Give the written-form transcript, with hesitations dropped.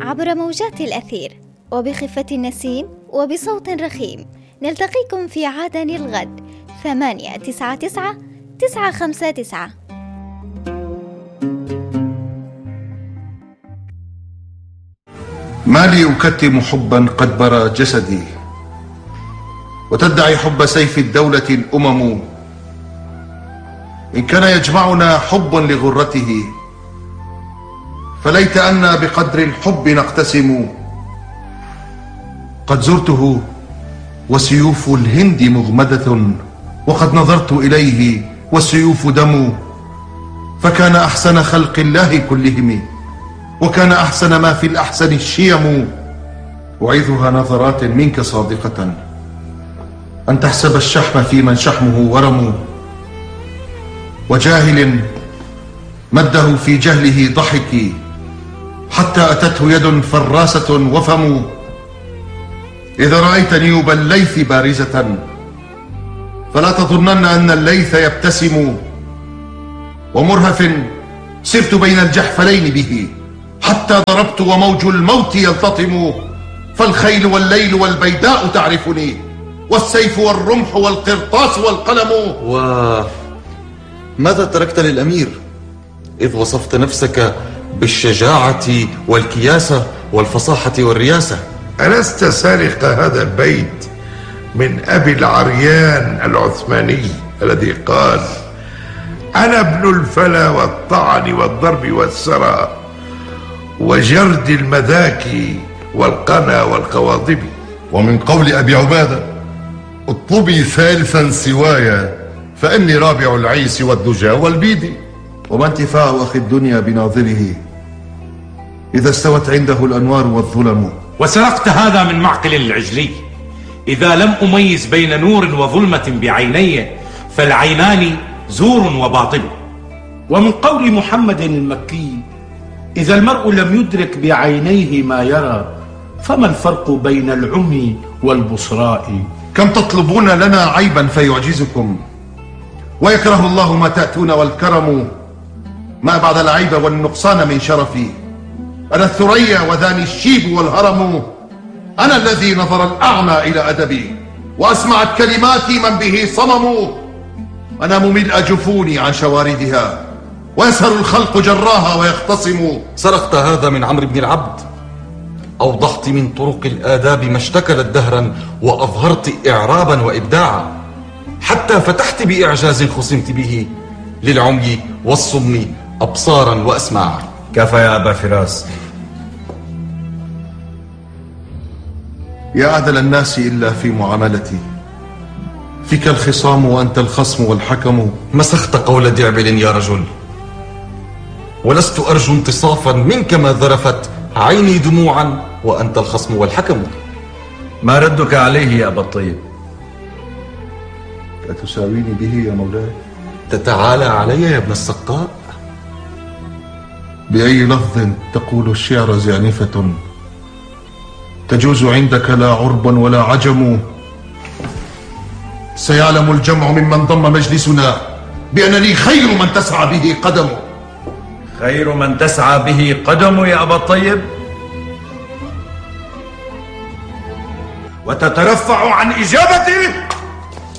عبر موجات الأثير وبخفة النسيم وبصوت رخيم. نلتقيكم في عدن الغد 899 ما لي أكتم حبا قد برى جسدي، وتدعي حب سيف الدولة الأمم. إن كان يجمعنا حب لغرته، فليت أنا بقدر الحب نقتسم. قد زرته وسيوف الهند مغمدة، وقد نظرت إليه والسيوف دم. فكان أحسن خلق الله كلهم، وكان أحسن ما في الأحسن الشيم. أعيذها نظرات منك صادقة، أن تحسب الشحم في من شحمه ورم. وجاهل مده في جهله ضحك، حتى أتته يد فراسة وفم. إذا رأيت نيوب الليث بارزة، فلا تظنن أن الليث يبتسم. ومرهف سرت بين الجحفلين به، حتى ضربت وموج الموت يلتطم. فالخيل والليل والبيداء تعرفني، والسيف والرمح والقرطاس والقلم. ماذا تركت للأمير إذ وصفت نفسك بالشجاعة والكياسة والفصاحة والرياسة؟ ألست سارق هذا البيت من أبي العريان العثماني الذي قال: أنا ابن الفلا والطعن والضرب والسرى وجرد المذاكي والقنا والقواضب؟ ومن قول أبي عبادة: اطلبي ثالثا سوايا، فإني رابع العيس والدجى والبيد. وما انتفاع أخي الدنيا بناظره إذا استوت عنده الأنوار والظلم؟ وسرقت هذا من معقل العجلي: إذا لم أميز بين نور وظلمة بعيني، فالعينان زور وباطل. ومن قول محمد المكي: إذا المرء لم يدرك بعينيه ما يرى، فما الفرق بين العمي والبصراء؟ كم تطلبون لنا عيبا فيعجزكم، ويكره الله ما تأتون والكرم. ما بعد العيب والنقصان من شرفي، أنا الثريا وذاني الشيب والهرم. أنا الذي نظر الأعمى إلى أدبي، وأسمعت كلماتي من به صمم. أنا مملء جفوني عن شواردها، ويسهر الخلق جراها ويختصم. سرقت هذا من عمرو بن العبد، أوضحت من طرق الآداب ما اشتكلت دهرا، وأظهرت إعرابا وإبداعا، حتى فتحت بإعجاز خصمت به للعمي والصم أبصارا وأسماعا. كفى يا أبا فراس. يا أعدل الناس إلا في معاملتي، فيك الخصام وأنت الخصم والحكم. مسخت قول دعبل يا رجل، ولست أرجو انتصافا منك ما ذرفت عيني دموعا وأنت الخصم والحكم. ما ردك عليه يا أبا الطيب؟ أتساويني به يا مولاي؟ تتعالى علي يا ابن السقاء؟ بأي لفظ تقول الشعر زعنفة، تجوز عندك لا عرب ولا عجم. سيعلم الجمع ممن ضم مجلسنا بأنني خير من تسعى به قدم. خير من تسعى به قدم يا أبا الطيب؟ وتترفع عن إجابته؟